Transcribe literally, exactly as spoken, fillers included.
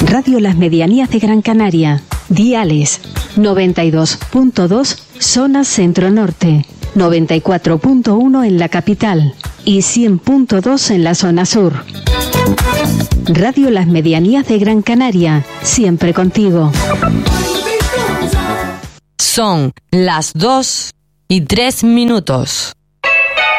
Radio Las Medianías de Gran Canaria. Diales noventa y dos punto dos zona centro-norte, noventa y cuatro punto uno en la capital y cien punto dos en la zona sur. Radio Las Medianías de Gran Canaria, siempre contigo. Son las dos y tres minutos.